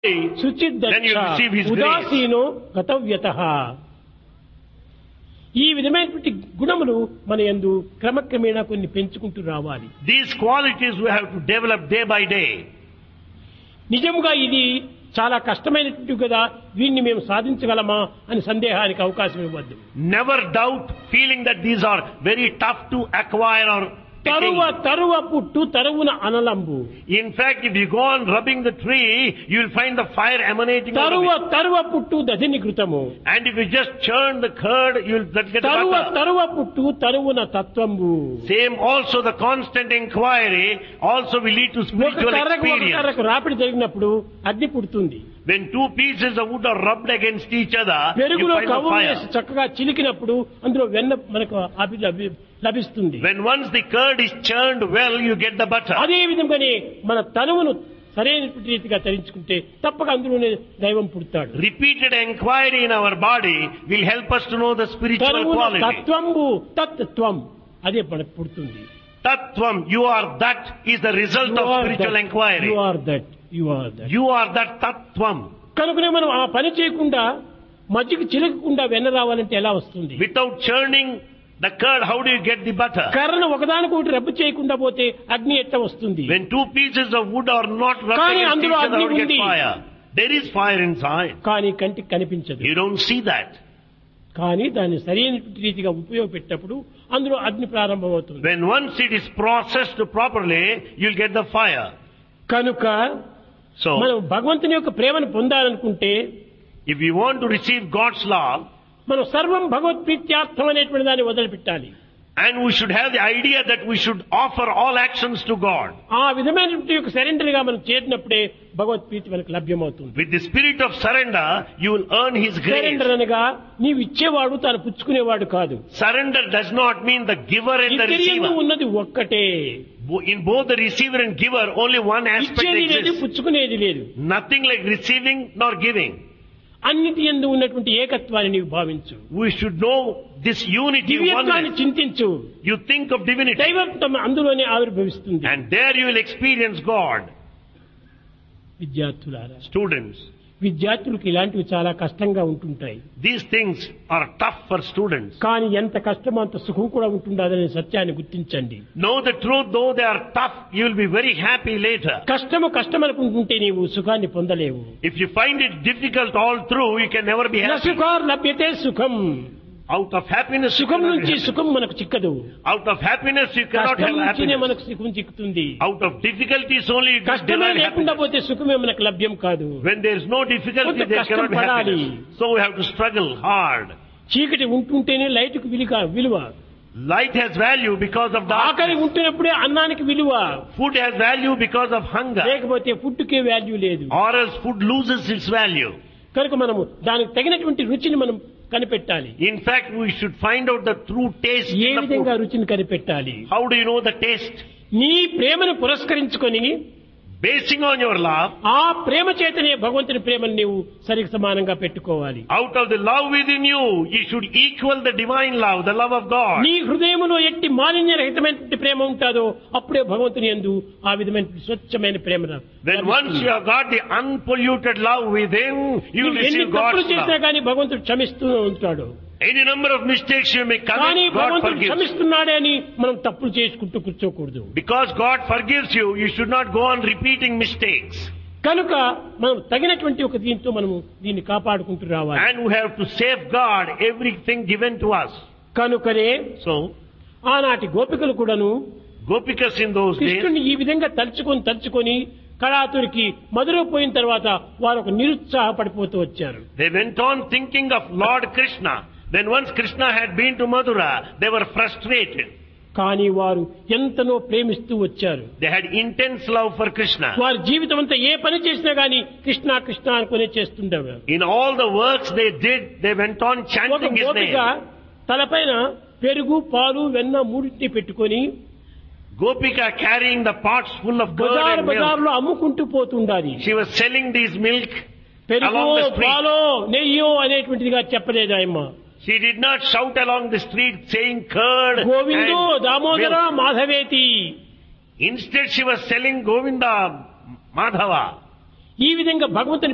then you receive His grace. ఉదాసీనో గతవ్యతః. ఈ విధమైనటువంటి గుణములు మన యందు క్రమక్రమేణా కొన్ని పెంచుకుంటూ రావాలి. These qualities we have to develop day by day. నిజముగా ఇది చాలా కష్టమైనటువంటి కదా, వీటిని మేము సాధించగలమా అని సందేహానికి అవకాశం ఇవ్వద్దు. Never doubt feeling that these are very tough to acquire or తరువ పుట్టు తరువున అనలంబు. In fact, if you go on rubbing the tree, you will find the fire emanating out of it. తరువ పుట్టు దధినికృతము. And if you just churn the curd, you will get butter. తరువ పుట్టు తరువున తత్వంబు. Same also the constant inquiry also will lead to spiritual experience. రాపిడి జరిగినప్పుడు అగ్ని పుడుతుంది. When two pieces of wood are rubbed against each other, you పెరుగులో find the కవ్వం fire. వేసి చక్కగా చిలికినప్పుడు అందులో వెన్న మనకు లభిస్తుంది. When once the curd is churned well, you get the butter. అదే విధంగానే మన తనువును సరైన రీతిగా తరించుకుంటే తప్పక అందులోనే దైవం పుడతాడు. Repeated inquiry in our body will help us to know the spiritual quality. తత్వంబు తత్వం అదే మనకు పుడుతుంది. Tattvam, you are that, is the result of spiritual inquiry. You are that. You are that tattvam. కనుకనే మనం ఆ పని చేయకుండా మజ్జిగ చిలకకుండా వెన్న రావాలంటే ఎలా వస్తుంది? Without churning the curd, how do you get the butter? కర్రను ఒకదానికొకటి రబ్బు చేయకుండా పోతే అగ్ని ఎట్లా వస్తుంది? When two pieces of wood are not rubbed against each other, how do you get fire? There is fire inside. కానీ కంటికి కనిపించదు. You don't see that. కానీ దాన్ని సరైన రీతిగా ఉపయోగపెట్టినప్పుడు అందులో అగ్ని ప్రారంభమవుతుంది. When once it is processed properly, you'll get the fire. కనుక So, మనం భగవంతుని యొక్క ప్రేమను పొందాలనుకుంటే, if you want to receive God's love, మనం సర్వం భగవత్ప్రీత్యార్థం అనేటువంటి దాన్ని వదిలిపెట్టాలి. and we should have the idea that we should offer all actions to God. ఆ విధమైనటువంటి యొక్క సరెండర్ గా మనం చేరినప్పుడే భగవత్ప్రీతి మనకు లభ్యమవుతుంది. With the spirit of surrender, you will earn His grace. Surrender అనగా నీవు ఇచ్చేవాడు తాను పుచ్చుకునేవాడు కాదు. Surrender does not mean the giver and the ఇద్దరి యందు receiver. ఉన్నది ఒక్కటే. In both the receiver and giver, only one aspect ఇచ్చేది లేదు, exists. పుచ్చుకునేది లేదు. Nothing like receiving nor giving. అన్నిటి యందు ఉన్నటువంటి ఏకత్వాన్ని నీవు భావించు. We should know this unity, దివ్యత్వాన్ని oneness. చింతించు. You think of divinity, దైవత్వం అందులోనే ఆవిర్భవిస్తుంది. and there you will experience God. విద్యార్థులారా, Students, విద్యార్థులకు ఇలాంటివి చాలా కష్టంగా ఉంటుంటాయి. these things are tough for students. కానీ ఎంత కష్టమో అంత సుఖం కూడా ఉంటుందనే సత్యాన్ని గుర్తించండి. Know the truth, though they are tough, you will be very happy later. కష్టం అనుకుంటుంటే నీవు సుఖాన్ని పొందలేవు. If you find it difficult all through, you can never be happy. సుఖార్ లభ్యతే సుఖం. Out of happiness, you సుఖం cannot be నుంచి happy. సుఖం మనకు చిక్కదు. Out of happiness, you cannot కష్టం have నుంచినే happiness. మనకు సుఖం చిక్కుతుంది. Out of difficulties only you can కష్టమే derive లేకుండా happiness. పోతే సుఖమే మనకు లభ్యం కాదు. When there is no difficulty, కొంత there కష్టం cannot be పడాలి. happiness. So we have to struggle hard. చీకటి ఉంటుంటేనే లైట్కు విలువ. Light has value because of ఆకలి darkness. ఉంటున్నప్పుడే అన్నానికి విలువ. Food has value because of hunger. లేకపోతే ఫుడ్కే వాల్యూ లేదు. Or else food loses its value. కనుక మనము దానికి తగినటువంటి రుచిని మనం కనిపెట్టాలి. In fact, we should find out the true taste A in the విధంగా food. రుచిని కనిపెట్టాలి? How do you know the taste? నీ ప్రేమను పురస్కరించుకొని Basing on your love, ఆ ప్రేమ చేతనే భగవంతుని ప్రేమను నీవు సరికి సమానంగా పెట్టుకోవాలి. out of the love within you, you should equal the divine love, the love of God. నీ హృదయములో ఎట్టి మాలిన్యరహితమైనటువంటి ప్రేమ ఉంటాదో అప్పుడే భగవంతుని యందు ఆ విధమైన స్వచ్ఛమైన ప్రేమ When once you have got the unpolluted love within, you will ఎన్ని receive తప్పులు God's చేసినా love. కానీ భగవంతుడు క్షమిస్తూ ఉంటాడు. Any number of mistakes you may కానీ commit, God భగవంతుడు forgives. క్షమిస్తున్నాడే అని మనం తప్పులు చేసుకుంటూ కూర్చోకూడదు. Because God forgives you, you should not go on repeating mistakes. కనుక మనం తగినటువంటి ఒక దీంతో మనము దీన్ని కాపాడుకుంటూ రావాలి. And we have to safeguard everything given to us. కనుకనే So, ఆనాటి గోపికలు కూడాను Gopikas in those days, కృష్ణుని ఈ విధంగా తలుచుకొని కళాతురికి మధుర పోయిన తర్వాత వారు ఒక నిరుత్సాహపడిపోతూ వచ్చారు. they went on thinking of Lord Krishna. Then once Krishna had been to Mathura, they were frustrated. కానీ వారు ఎంతనో ప్రేమిస్తూ వచ్చారు. They had intense love for Krishna. వారి జీవితం అంతా ఏ పని చేసినా గానీ కృష్ణ కృష్ణ అనుకునే చేస్తుండేవారు. In all the works they did, they went on ఒక chanting his గోపిక name. తలపైన పెరుగు పాలు వెన్న మూడింటిని పెట్టుకొని Gopika carrying the pots full of curd and milk. బజార్లో అమ్ముకుంటూ పోతుండాలి. She was selling these milk పెరుగు along the street. పాలో నెయ్యో అనేటువంటిదిగా చెప్పలేదు ఆయమ్మ. She did not shout along the street saying curd గోవిందో Damodara and milk. మాధవేతి. Instead she was selling Govinda, Madhava. ఈ విధంగా భగవంతుని